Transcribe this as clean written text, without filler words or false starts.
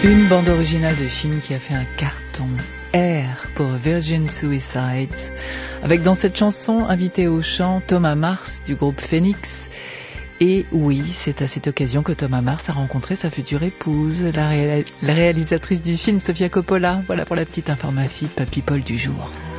Une bande originale de film qui a fait un carton. Air pour Virgin Suicides, avec dans cette chanson invité au chant Thomas Mars du groupe Phoenix. Et oui, c'est à cette occasion que Thomas Mars a rencontré sa future épouse, la réalisatrice du film Sofia Coppola. Voilà pour la petite information People du jour.